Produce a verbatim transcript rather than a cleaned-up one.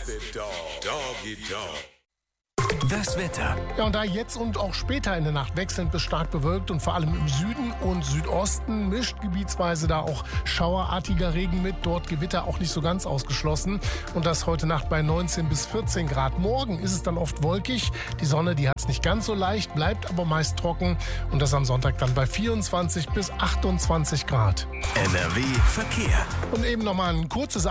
the dog. Doggy Dog. Das Wetter. Ja, und da jetzt und auch später in der Nacht wechselnd bis stark bewölkt und vor allem im Süden und Südosten mischt gebietsweise da auch schauerartiger Regen mit. Dort Gewitter auch nicht so ganz ausgeschlossen. Und das heute Nacht bei neunzehn bis vierzehn Grad. Morgen ist es dann oft wolkig. Die Sonne, die hat es nicht ganz so leicht, bleibt aber meist trocken. Und das am Sonntag dann bei vierundzwanzig bis achtundzwanzig Grad. N R W Verkehr. Und eben nochmal ein kurzes